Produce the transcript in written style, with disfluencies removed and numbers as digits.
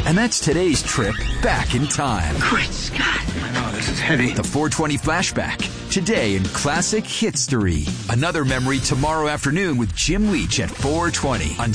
And that's today's trip back in time. Great Scott. I know, this is heavy. The 420 Flashback, today in Classic History. Another memory tomorrow afternoon with Jim Leach at 420 on